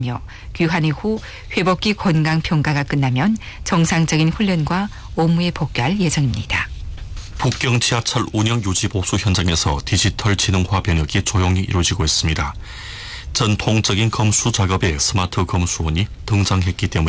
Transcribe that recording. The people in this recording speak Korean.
귀환 이후 회복기 건강 평가가 끝나면 정상적인 훈련과 업무에 복귀할 예정입니다. 북경 지하철 운영 유지 보수 현장에서 디지털 지능화 변혁이 조용히 이루어지고 있습니다. 전통적인 검수 작업에 스마트 검수원이 등장했기 때문에